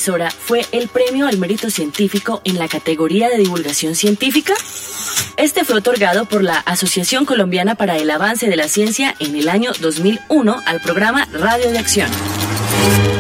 emisora fue el Premio al Mérito Científico en la categoría de divulgación científica? Este fue otorgado por la Asociación Colombiana para el Avance de la Ciencia en el año 2001 al programa Radio de Acción.